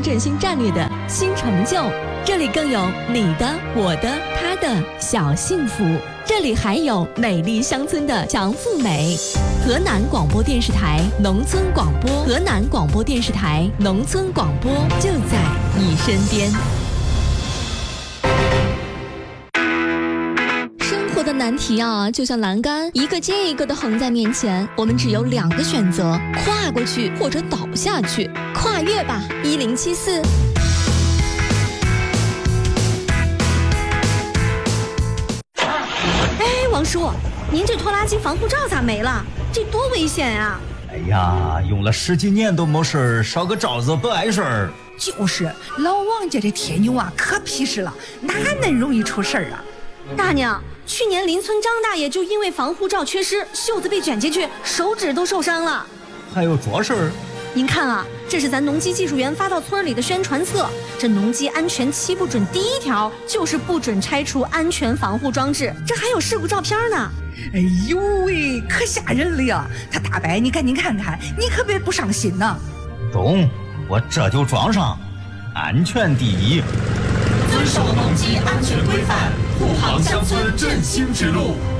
振兴战略的新成就。这里更有你的、我的、他的小幸福。这里还有美丽乡村的强富美。河南广播电视台农村广播，河南广播电视台农村广播就在你身边。生活的难题啊，就像栏杆一个接一个的横在面前，我们只有2个选择：跨过去或者倒下去。跨越吧，1074。 王叔，您这拖拉机防护罩咋没了？这多危险啊！ 哎呀，用了10几年都没事，烧个罩子不碍事儿。 就是老王家这铁牛啊，可皮实了，哪能容易出事儿啊？ 大娘，去年邻村张大爷就因为防护罩缺失，袖子被卷进去，手指都受伤了。 还有这事儿？ 您看啊，这是咱农机技术员发到村里的宣传册。这农机安全7不准第1条就是不准拆除安全防护装置，这还有事故照片呢。 哎呦喂，可吓人了呀！他大伯，你赶紧看看，你可别不上心呐。 中，我这就装上。安全第一， 遵守农机安全规范，护航乡村振兴之路。